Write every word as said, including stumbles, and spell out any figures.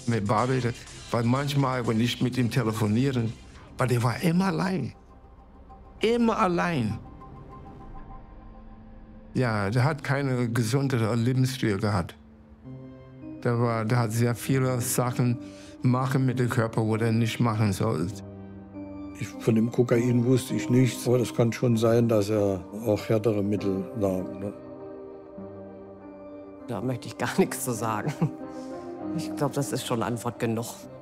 mit Barbie, weil manchmal, wenn ich mit ihm telefonieren, weil der war immer allein. Immer allein. Ja, der hat keine gesunde Lebensstil gehabt. Der, war, der hat sehr viele Sachen machen mit dem Körper, wo er nicht machen soll. Ich, von dem Kokain wusste ich nichts, aber das kann schon sein, dass er auch härtere Mittel nahm. Ne? Da möchte ich gar nichts zu sagen. Ich glaube, das ist schon Antwort genug.